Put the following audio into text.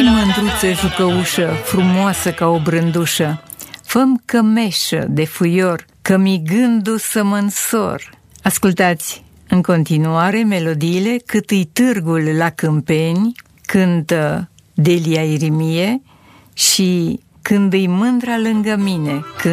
mândruță jucăușă, frumoasă ca o brândușă, fă-mi cămeșă de fuior, că mi gându să mă însor. Ascultați în continuare melodiile Cât-i târgul la Câmpeni, cântă Delia Irimie, și Când-i mândra lângă mine,